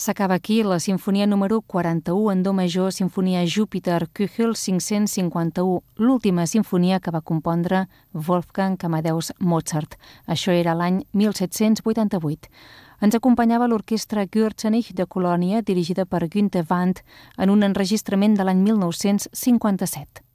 S'acaba aquí la sinfonia número 41 en do major, sinfonia Júpiter, Köchel 551, l'última sinfonia que va compondre Wolfgang Amadeus Mozart. Això era l'any 1788. Ens acompanyava l'orquestra Gürzenich de Colònia, dirigida per Günther Wandt, en un enregistrament de l'any 1957.